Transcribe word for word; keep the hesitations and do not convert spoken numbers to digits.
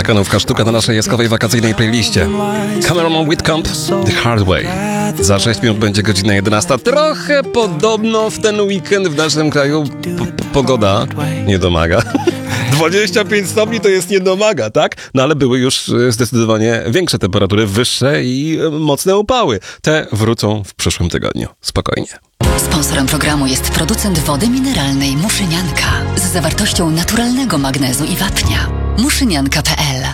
Kanówka sztuka na naszej jaskowej wakacyjnej playliście. Cameron Whitcomb, The Hard Way. Za sześć minut będzie godzina jedenasta. Trochę podobno w ten weekend w naszym kraju p- p- pogoda nie domaga. dwadzieścia pięć stopni to jest nie domaga, tak? No ale były już zdecydowanie większe temperatury, wyższe i mocne upały. Te wrócą w przyszłym tygodniu. Spokojnie. Sponsorem programu jest producent wody mineralnej Muszynianka z zawartością naturalnego magnezu i wapnia. muszynianka kropka p l